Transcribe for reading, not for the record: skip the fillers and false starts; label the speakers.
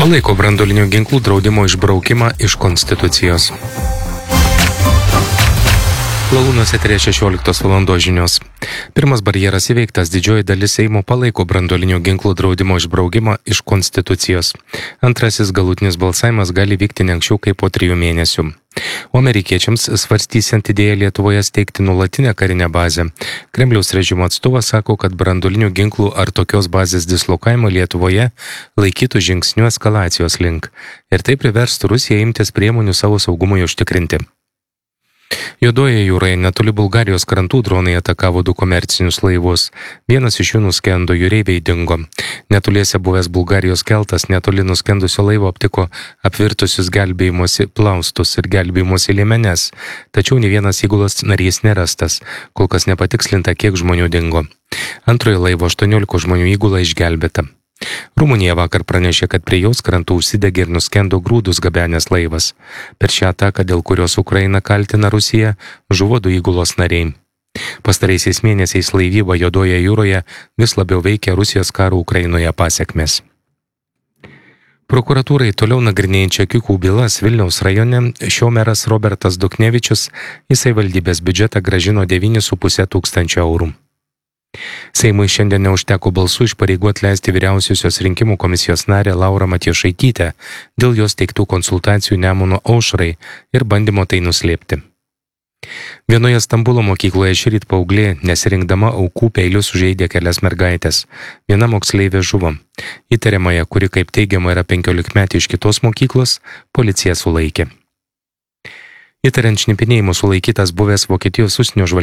Speaker 1: Palaiko branduolinių ginklų draudimo išbraukimą iš Konstitucijos. Lalūnuose 16 val. Žinios. Pirmas barjeras įveiktas, didžioji dalis Seimo palaiko branduolinių ginklų draudimo išbraukimą iš Konstitucijos. Antrasis galutinis balsavimas gali vykti ne anksčiau kaip po 3 mėnesių. O amerikiečiams svarstysiant idėją Lietuvoje steigti nuolatinę karinę bazę. Kremliaus režimo atstovas sako, kad branduolinių ginklų ar tokios bazės dislokavimo Lietuvoje laikytų žingsnių eskalacijos link. Ir tai priverstų Rusiją imtis priemonių savo saugumui užtikrinti. Juodojoje jūroje netoli Bulgarijos krantų dronai atakavo 2 komercinius laivus. Vienas iš jų nuskendo, jūreiviai dingo. Netoliese buvęs Bulgarijos keltas netoli nuskendusio laivo aptiko apvirtusius gelbėjimosi plaustus ir gelbėjimosi liemenes. Tačiau ne vienas įgulos narys nerastas. Kol kas nepatikslinta, kiek žmonių dingo. Antrojo laivo 18 žmonių įgula išgelbėta. Rumunija vakar pranešė, kad prie jos krantų užsidegė ir nuskendo grūdus gabenęs laivas. Per šią ataką, dėl kurios Ukraina kaltina Rusiją, žuvo 2 įgulos nariai. Pastaraisiais mėnesiais laivyba Juodojoje jūroje vis labiau veikia Rusijos karo Ukrainoje pasekmes. Prokuratūrai toliau nagrinėjant čekiukų bylas Vilniaus rajone šio meras Robertas Duchnevičius į savivaldybės biudžetą grąžino 9,5 tūkstančio eurų. Seimui šiandien neužteko balsų iš pareigų atleisti vyriausiosios rinkimų komisijos narę Laurą Matjošaitytę dėl jos teiktų konsultacijų Nemuno aušrai ir bandymo tai nuslėpti. Vienoje Stambulo mokykloje šįryt paauglė, nesirinkdama aukų peiliu sužeidė kelias mergaitės. Viena moksleivė žuvo. Įtariamąją, kuri kaip teigiama yra 15-metė iš kitos mokyklos, policija sulaikė. Įtariant šnipinėjimu sulaikytas buvęs Vokietijos užsienio žvalgybos